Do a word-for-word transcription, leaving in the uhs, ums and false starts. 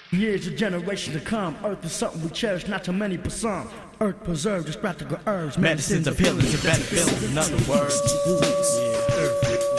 Years of generations to come, earth is something we cherish, not too many but some. Earth preserved, just practical herbs, Medicines of healing to better feelings, in other words. Yeah.